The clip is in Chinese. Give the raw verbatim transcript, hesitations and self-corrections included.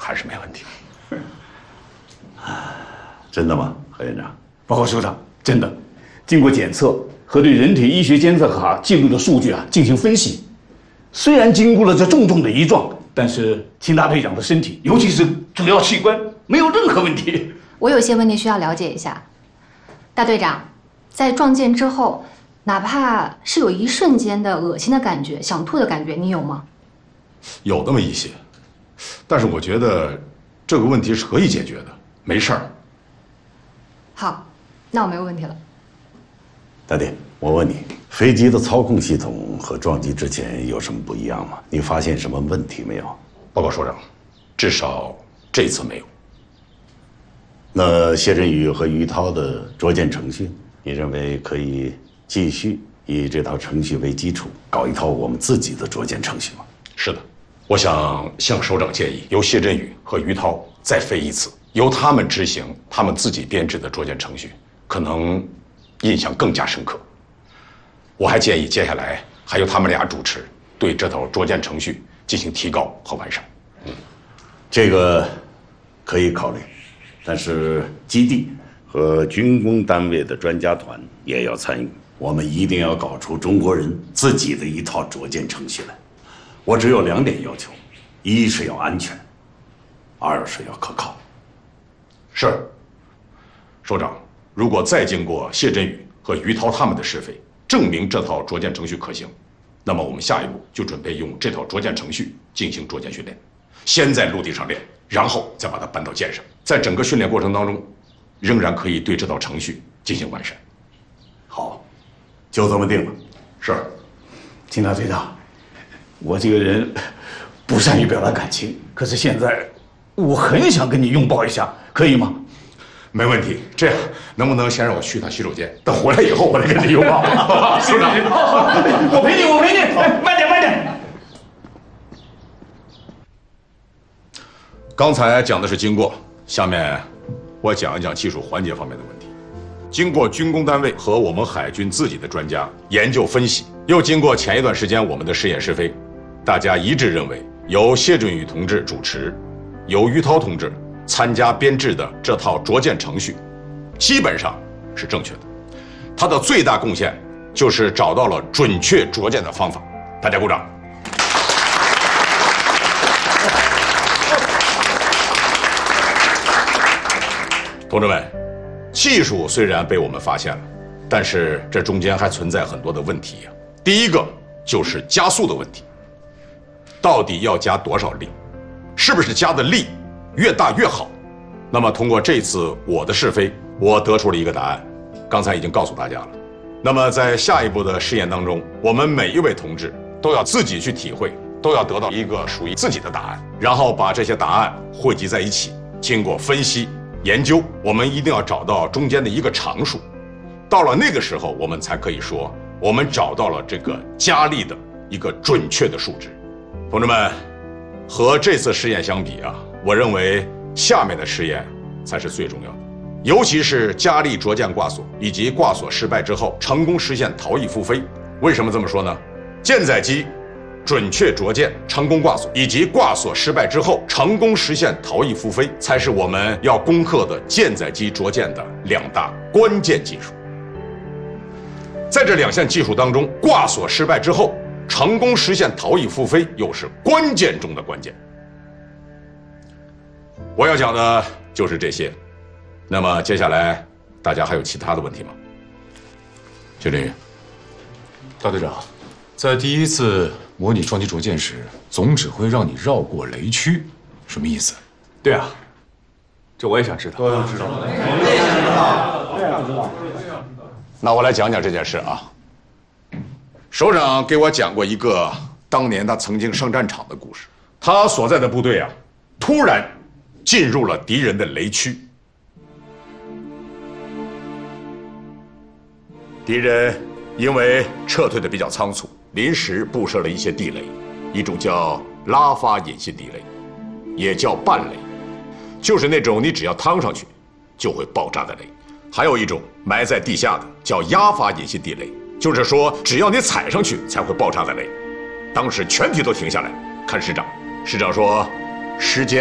还是没问题。 真的吗，何院长？ 报告首长，真的，经过检测和对人体医学监测卡记录的数据啊进行分析，虽然经过了这重重的一撞，但是秦大队长的身体，尤其是主要器官，没有任何问题。 我有些问题需要了解一下，大队长，在撞见之后，哪怕是有一瞬间的恶心的感觉、想吐的感觉，你有吗？ 有那么一些，但是我觉得这个问题是可以解决的，没事儿。 好，那我没有问题了。 大弟，我问你，飞机的操控系统和撞击之前有什么不一样吗？你发现什么问题没有？ 报告首长，至少这次没有。 那谢振宇和于涛的捉奸程序，你认为可以继续以这套程序为基础，搞一套我们自己的捉奸程序吗？ 是的，我想向首长建议，由谢振宇和于涛再飞一次，由他们执行他们自己编制的捉奸程序，可能印象更加深刻。我还建议接下来还由他们俩主持，对这套捉奸程序进行提高和完善。 嗯，这个可以考虑，但是基地和军工单位的专家团也要参与。我们一定要搞出中国人自己的一套捉奸程序来。我只有两点要求：一是要安全，二是要可靠。 是，首长，如果再经过谢振宇和于涛他们的试飞，证明这套捉奸程序可行，那么我们下一步就准备用这套捉奸程序进行捉奸训练，先在陆地上练，然后再把它搬到舰上，在整个训练过程当中，仍然可以对这套程序进行完善。 好，就这么定了。 是， 秦大队长，我这个人不善于表达感情，可是现在我很想跟你拥抱一下，可以吗？ 没问题。这样，能不能先让我去趟洗手间？等回来以后，我再跟你拥抱。首长， 我陪你，我陪你，慢点，慢点。 刚才讲的是经过，下面我讲一讲技术环节方面的问题。经过军工单位和我们海军自己的专家研究分析，又经过前一段时间我们的试验试飞，大家一致认为，由谢振宇同志主持，由于涛同志参加编制的这套捉奸程序，基本上是正确的。它的最大贡献就是找到了准确捉奸的方法。大家鼓掌。同志们，技术虽然被我们发现了，但是这中间还存在很多的问题呀。第一个就是加速的问题，到底要加多少力？是不是加的力越大越好？那么通过这次我的试飞，我得出了一个答案，刚才已经告诉大家了。那么在下一步的试验当中，我们每一位同志都要自己去体会，都要得到一个属于自己的答案，然后把这些答案汇集在一起，经过分析研究，我们一定要找到中间的一个常数。到了那个时候，我们才可以说我们找到了这个加力的一个准确的数值。同志们，和这次试验相比啊，我认为下面的试验才是最重要的，尤其是加力着舰挂锁以及挂锁失败之后成功实现逃逸复飞。为什么这么说呢？舰载机准确着舰、成功挂锁，以及挂锁失败之后成功实现逃逸复飞，才是我们要攻克的舰载机着舰的两大关键技术。在这两项技术当中，挂锁失败之后成功实现逃逸复飞又是关键中的关键。我要讲的就是这些。那么接下来大家还有其他的问题吗？谢振宇。 大队长，在第一次模拟撞击着舰时，总指挥让你绕过雷区，什么意思？ 对啊，这我也想知道。 我想知道。 我也想知道。我也想知道。 那我来讲讲这件事啊。首长给我讲过一个当年他曾经上战场的故事。他所在的部队啊，突然进入了敌人的雷区。敌人因为撤退的比较仓促，临时布设了一些地雷，一种叫拉发引信地雷，也叫半雷，就是那种你只要趟上去就会爆炸的雷；还有一种埋在地下的叫压发引信地雷，就是说只要你踩上去才会爆炸的雷。当时全体都停下来看师长，师长说：时间